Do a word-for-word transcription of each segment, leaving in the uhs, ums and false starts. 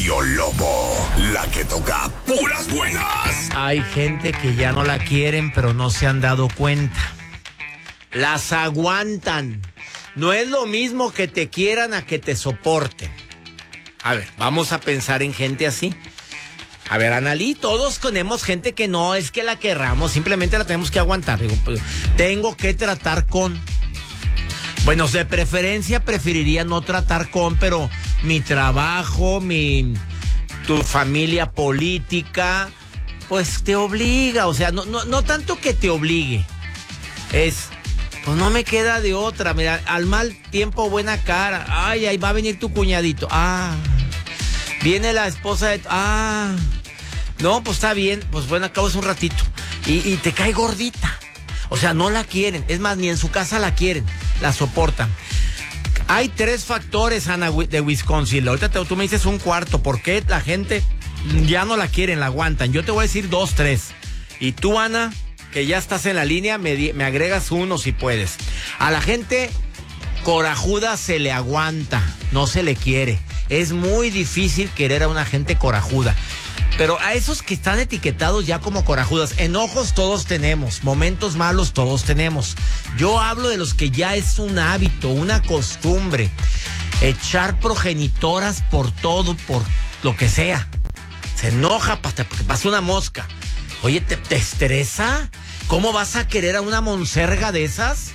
Radio Lobo, la que toca puras buenas. Hay gente que ya no la quieren, pero no se han dado cuenta. Las aguantan. No es lo mismo que te quieran a que te soporten. A ver, vamos a pensar en gente así. A ver, Analí, todos tenemos gente que no es que la querramos, simplemente la tenemos que aguantar. Digo, pues, tengo que tratar con... Bueno, de preferencia preferiría no tratar con, pero mi trabajo, mi... tu familia política, pues te obliga. O sea, no, no, no tanto que te obligue. Es... Pues no me queda de otra. Mira, al mal tiempo, buena cara. Ay, ahí va a venir tu cuñadito. Ah, viene la esposa de... Ah, no, pues está bien. Pues bueno, acabo es un ratito. Y, y te cae gordita. O sea, no la quieren. Es más, ni en su casa la quieren. La soportan. Hay tres factores, Ana, de Wisconsin. Ahorita te, tú me dices un cuarto. ¿Por qué la gente ya no la quieren, la aguantan? Yo te voy a decir dos, tres. Y tú, Ana, que ya estás en la línea, me, me agregas uno si puedes. A la gente corajuda se le aguanta, no se le quiere. Es muy difícil querer a una gente corajuda. Pero a esos que están etiquetados ya como corajudas, enojos todos tenemos, momentos malos todos tenemos. Yo hablo de los que ya es un hábito, una costumbre. Echar progenitoras por todo, por lo que sea. Se enoja hasta porque pasa una mosca. Oye, ¿te, te estresa? ¿Cómo vas a querer a una monserga de esas?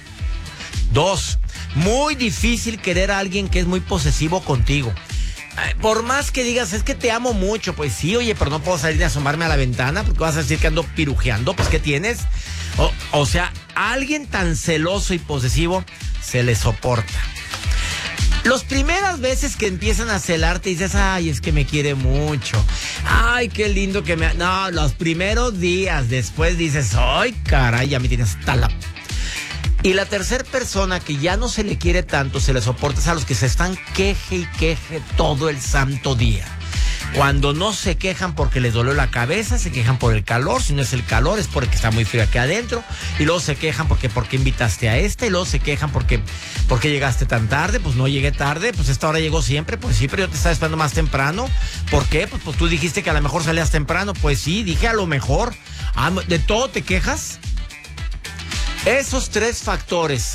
Dos, muy difícil querer a alguien que es muy posesivo contigo. Por más que digas, es que te amo mucho, pues sí, oye, pero no puedo salir de asomarme a la ventana porque vas a decir que ando pirujeando, pues ¿qué tienes? O, o sea, a alguien tan celoso y posesivo se le soporta. Las primeras veces que empiezan a celarte dices, ay, es que me quiere mucho. Ay, qué lindo que me... No, los primeros días, después dices, ay, caray, ya me tienes hasta la... Y la tercera persona que ya no se le quiere tanto, se le soporta, es a los que se están queje y queje todo el santo día. Cuando no se quejan porque les dolió la cabeza, se quejan por el calor. Si no es el calor, es porque está muy frío aquí adentro. Y luego se quejan porque ¿por qué invitaste a este? Y luego se quejan porque ¿por qué llegaste tan tarde? Pues no llegué tarde, pues esta hora llegó siempre. Pues sí, pero yo te estaba esperando más temprano. ¿Por qué? Pues, pues tú dijiste que a lo mejor salías temprano. Pues sí, dije a lo mejor. Ah, ¿de todo te quejas? Esos tres factores